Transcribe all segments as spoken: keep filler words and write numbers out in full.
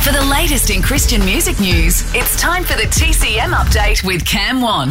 For the latest in Christian music news, it's time for the T C M Update with Cam Want.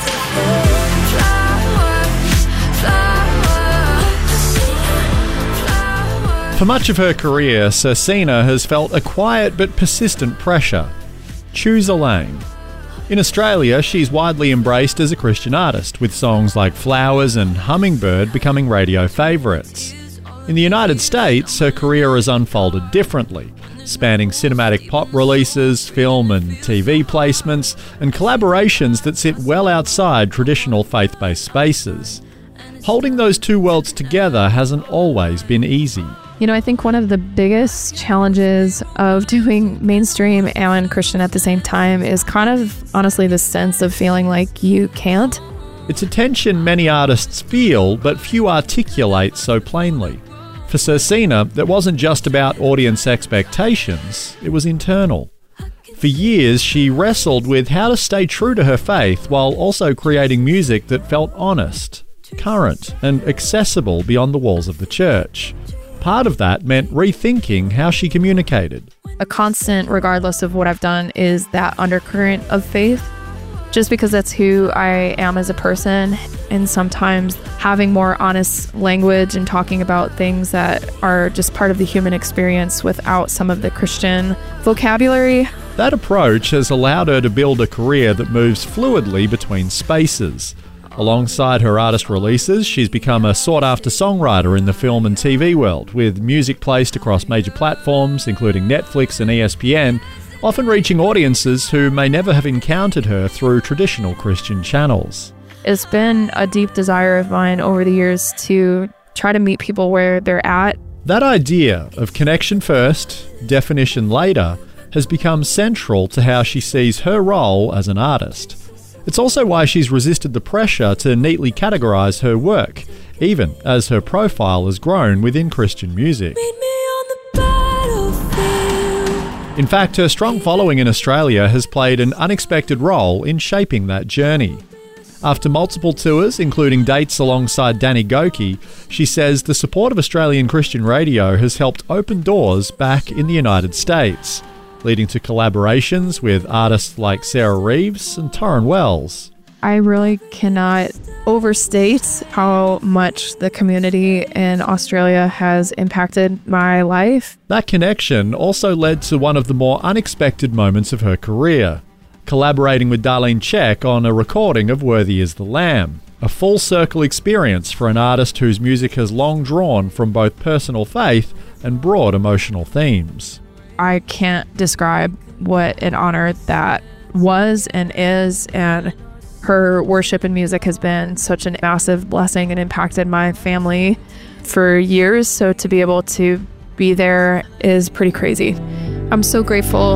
For much of her career, Cersina has felt a quiet but persistent pressure. Choose a lane. In Australia, she's widely embraced as a Christian artist, with songs like Flowers and Hummingbird becoming radio favourites. In the United States, her career has unfolded differently, spanning cinematic pop releases, film and T V placements, and collaborations that sit well outside traditional faith-based spaces. Holding those two worlds together hasn't always been easy. You know, I think one of the biggest challenges of doing mainstream and Christian at the same time is kind of, honestly, the sense of feeling like you can't. It's a tension many artists feel, but few articulate so plainly. For Cersina, that wasn't just about audience expectations, it was internal. For years, she wrestled with how to stay true to her faith while also creating music that felt honest, current, and accessible beyond the walls of the church. Part of that meant rethinking how she communicated. A constant, regardless of what I've done, is that undercurrent of faith, just because that's who I am as a person. And sometimes having more honest language and talking about things that are just part of the human experience without some of the Christian vocabulary. That approach has allowed her to build a career that moves fluidly between spaces. Alongside her artist releases, she's become a sought-after songwriter in the film and T V world, with music placed across major platforms, including Netflix and E S P N, often reaching audiences who may never have encountered her through traditional Christian channels. It's been a deep desire of mine over the years to try to meet people where they're at. That idea of connection first, definition later, has become central to how she sees her role as an artist. It's also why she's resisted the pressure to neatly categorise her work, even as her profile has grown within Christian music. In fact, her strong following in Australia has played an unexpected role in shaping that journey. After multiple tours, including dates alongside Danny Gokey, she says the support of Australian Christian radio has helped open doors back in the United States, leading to collaborations with artists like Sarah Reeves and Torrin Wells. I really cannot overstate how much the community in Australia has impacted my life. That connection also led to one of the more unexpected moments of her career, collaborating with Darlene Zschech on a recording of Worthy is the Lamb, a full-circle experience for an artist whose music has long drawn from both personal faith and broad emotional themes. I can't describe what an honor that was and is, and her worship and music has been such a massive blessing and impacted my family for years. So to be able to be there is pretty crazy. I'm so grateful